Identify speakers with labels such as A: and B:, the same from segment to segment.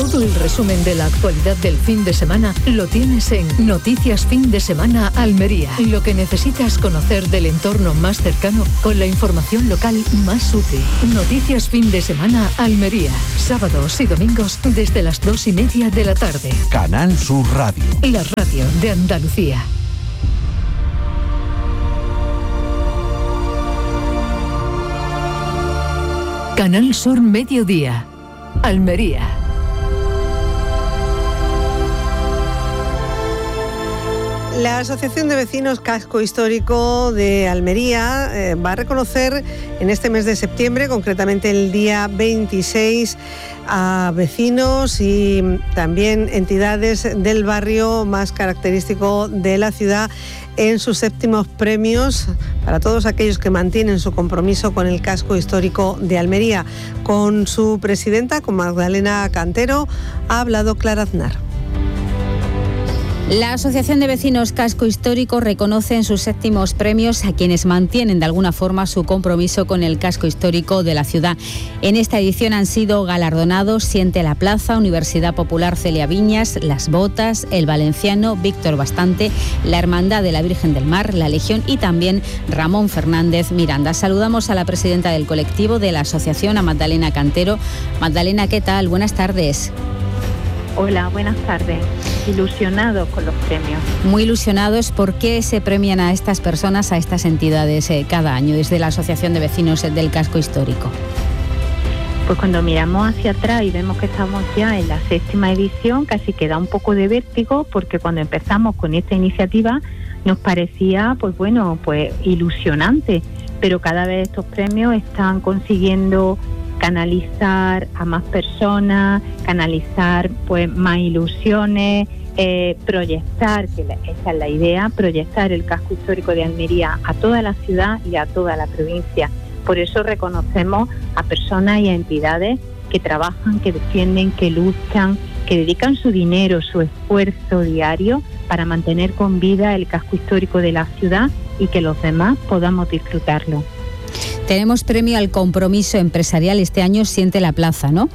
A: Todo el resumen de la actualidad del fin de semana lo tienes en Noticias Fin de Semana Almería. Lo que necesitas conocer del entorno más cercano con la información local más útil. Noticias Fin de Semana Almería. Sábados y domingos desde las 2:30 de la tarde.
B: Canal Sur Radio.
A: La radio de Andalucía. Canal Sur Mediodía. Almería.
C: La Asociación de Vecinos Casco Histórico de Almería va a reconocer en este mes de septiembre, concretamente el día 26, a vecinos y también entidades del barrio más característico de la ciudad en sus 7º premios para todos aquellos que mantienen su compromiso con el casco histórico de Almería. Con su presidenta, con Magdalena Cantero, ha hablado Clara Aznar.
D: La Asociación de Vecinos Casco Histórico reconoce en sus 7º premios a quienes mantienen de alguna forma su compromiso con el casco histórico de la ciudad. En esta edición han sido galardonados Siente la Plaza, Universidad Popular Celia Viñas, Las Botas, El Valenciano, Víctor Bastante, la Hermandad de la Virgen del Mar, la Legión y también Ramón Fernández Miranda. Saludamos a la presidenta del colectivo de la asociación, a Magdalena Cantero. Magdalena, ¿qué tal? Buenas tardes.
E: Hola, buenas tardes. Ilusionados con los premios.
D: Muy ilusionados. ¿Por qué se premian a estas personas, a estas entidades cada año desde la Asociación de Vecinos del Casco Histórico?
E: Pues cuando miramos hacia atrás y vemos que estamos ya en la 7ª edición, casi que da un poco de vértigo, porque cuando empezamos con esta iniciativa nos parecía, pues ilusionante, pero cada vez estos premios están consiguiendo canalizar a más personas, canalizar más ilusiones, proyectar, que esa es la idea, proyectar el casco histórico de Almería a toda la ciudad y a toda la provincia. Por eso reconocemos a personas y a entidades que trabajan, que defienden, que luchan, que dedican su dinero, su esfuerzo diario para mantener con vida el casco histórico de la ciudad y que los demás podamos disfrutarlo.
D: Tenemos premio al compromiso empresarial este año, Siente la Plaza, ¿no?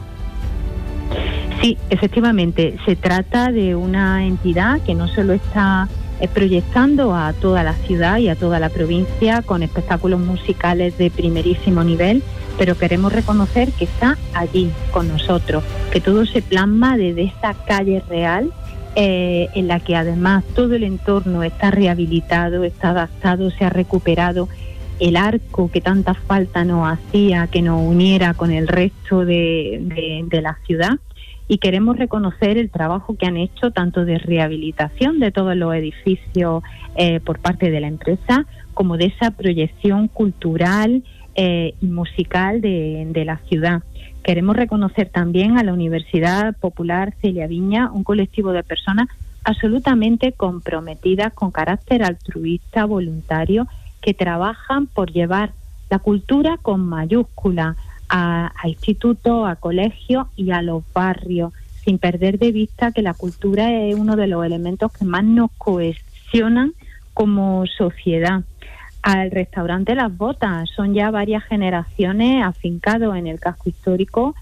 E: Sí, efectivamente. Se trata de una entidad que no solo está proyectando a toda la ciudad y a toda la provincia con espectáculos musicales de primerísimo nivel, pero queremos reconocer que está allí con nosotros, que todo se plasma desde esa calle real, en la que además todo el entorno está rehabilitado, está adaptado, se ha recuperado. El arco que tanta falta nos hacía, que nos uniera con el resto de la ciudad, y queremos reconocer el trabajo que han hecho tanto de rehabilitación de todos los edificios por parte de la empresa, como de esa proyección cultural y musical de la ciudad. Queremos reconocer también a la Universidad Popular Celia Viñas, un colectivo de personas absolutamente comprometidas con carácter altruista, voluntario, que trabajan por llevar la cultura con mayúscula a institutos, a colegios y a los barrios, sin perder de vista que la cultura es uno de los elementos que más nos cohesionan como sociedad. Al restaurante Las Botas, son ya varias generaciones afincados en el casco histórico.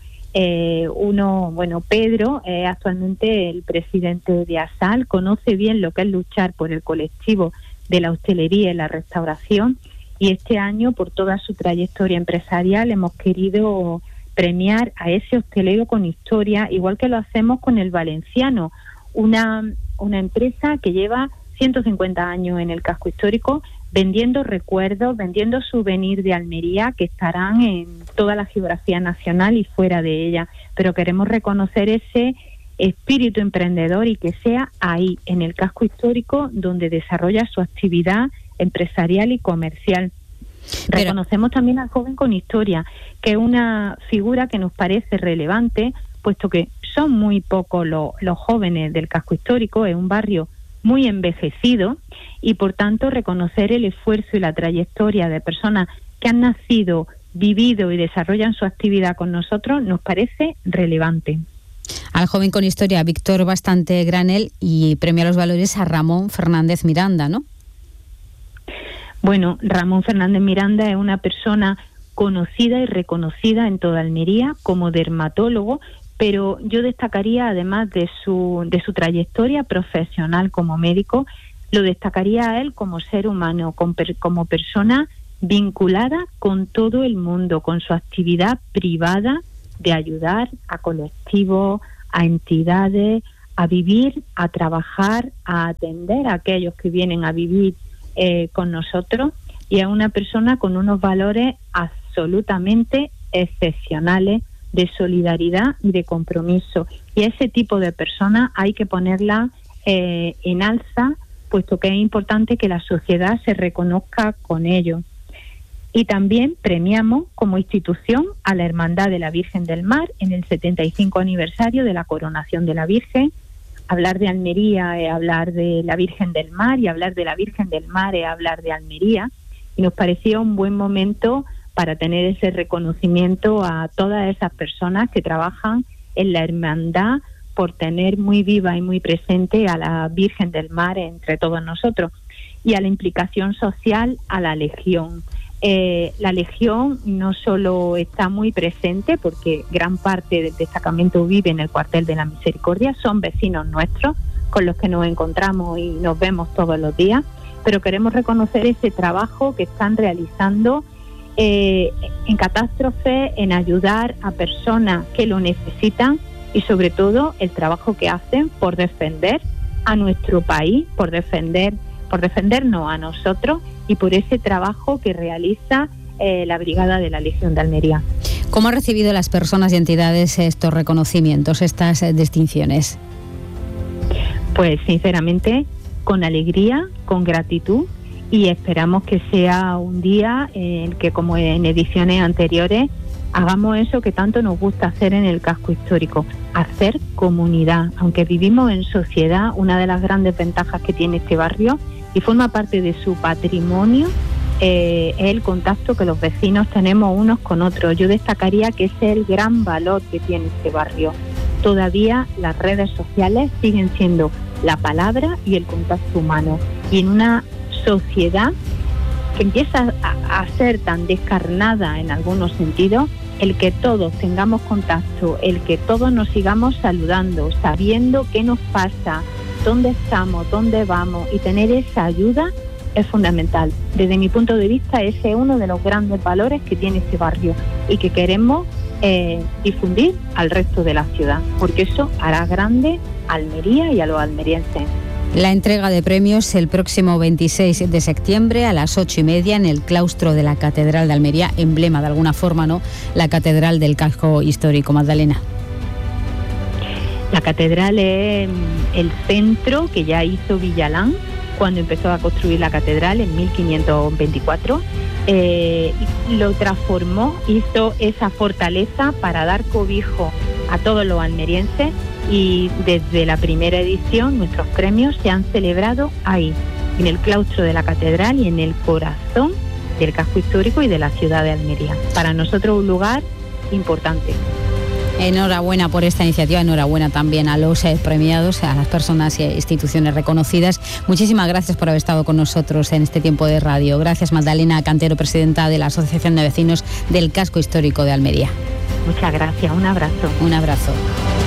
E: Pedro es actualmente el presidente de ASAL, conoce bien lo que es luchar por el colectivo de la hostelería y la restauración, y este año, por toda su trayectoria empresarial, hemos querido premiar a ese hostelero con historia, igual que lo hacemos con El Valenciano, una empresa que lleva 150 años en el casco histórico, vendiendo recuerdos, vendiendo souvenirs de Almería que estarán en toda la geografía nacional y fuera de ella, pero queremos reconocer ese espíritu emprendedor y que sea ahí, en el casco histórico, donde desarrolla su actividad empresarial y comercial. Reconocemos también al joven con historia, que es una figura que nos parece relevante, puesto que son muy pocos los jóvenes del casco histórico, es un barrio muy envejecido, y por tanto reconocer el esfuerzo y la trayectoria de personas que han nacido, vivido y desarrollan su actividad con nosotros nos parece relevante.
D: Al joven con historia, Víctor Bastante Granel, y premio a los valores a Ramón Fernández Miranda, ¿no?
E: Bueno, Ramón Fernández Miranda es una persona conocida y reconocida en toda Almería como dermatólogo, pero yo destacaría, además de su trayectoria profesional como médico, lo destacaría a él como ser humano, como persona vinculada con todo el mundo, con su actividad privada de ayudar a colectivos, a entidades, a vivir, a trabajar, a atender a aquellos que vienen a vivir con nosotros, y a una persona con unos valores absolutamente excepcionales de solidaridad y de compromiso. Y ese tipo de personas hay que ponerla en alza, puesto que es importante que la sociedad se reconozca con ello. Y también premiamos como institución a la Hermandad de la Virgen del Mar en el 75 aniversario de la coronación de la Virgen. Hablar de Almería es hablar de la Virgen del Mar, y hablar de la Virgen del Mar es hablar de Almería. Y nos parecía un buen momento para tener ese reconocimiento a todas esas personas que trabajan en la hermandad, por tener muy viva y muy presente a la Virgen del Mar entre todos nosotros, y a la implicación social a la Legión. La Legión no solo está muy presente, porque gran parte del destacamento vive en el cuartel de la Misericordia, son vecinos nuestros con los que nos encontramos y nos vemos todos los días, pero queremos reconocer ese trabajo que están realizando en catástrofe, en ayudar a personas que lo necesitan, y sobre todo el trabajo que hacen por defender a nuestro país, por defendernos a nosotros, y por ese trabajo que realiza la Brigada de la Legión de Almería.
D: ¿Cómo han recibido las personas y entidades estos reconocimientos, estas distinciones?
E: Pues sinceramente con alegría, con gratitud, y esperamos que sea un día en que, como en ediciones anteriores, hagamos eso que tanto nos gusta hacer en el casco histórico, hacer comunidad. Aunque vivimos en sociedad, una de las grandes ventajas que tiene este barrio, y forma parte de su patrimonio, es el contacto que los vecinos tenemos unos con otros. Yo destacaría que ese es el gran valor que tiene este barrio. Todavía las redes sociales siguen siendo la palabra y el contacto humano, y en una sociedad que empieza a ser tan descarnada en algunos sentidos, el que todos tengamos contacto, el que todos nos sigamos saludando, sabiendo qué nos pasa, dónde estamos, dónde vamos, y tener esa ayuda es fundamental. Desde mi punto de vista, ese es uno de los grandes valores que tiene este barrio, y que queremos difundir al resto de la ciudad, porque eso hará grande a Almería y a los almerienses.
D: La entrega de premios el próximo 26 de septiembre a las 8:30 en el claustro de la Catedral de Almería, emblema de alguna forma, ¿no?, la Catedral del Casco Histórico. Magdalena.
E: La catedral es el centro que ya hizo Villalán cuando empezó a construir la catedral en 1524. Lo transformó, hizo esa fortaleza para dar cobijo a todos los almerienses, y desde la primera edición nuestros premios se han celebrado ahí, en el claustro de la catedral y en el corazón del casco histórico y de la ciudad de Almería. Para nosotros un lugar importante.
D: Enhorabuena por esta iniciativa, enhorabuena también a los premiados, a las personas e instituciones reconocidas. Muchísimas gracias por haber estado con nosotros en este tiempo de radio. Gracias, Magdalena Cantero, presidenta de la Asociación de Vecinos del Casco Histórico de Almería.
E: Muchas gracias, un abrazo.
D: Un abrazo.